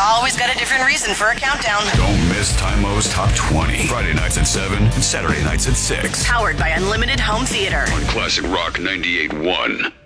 always got a different reason for a countdown. Don't miss Time-O's Top 20. Friday nights at 7 and Saturday nights at 6. Powered by Unlimited Home Theater. On Classic Rock 98.1.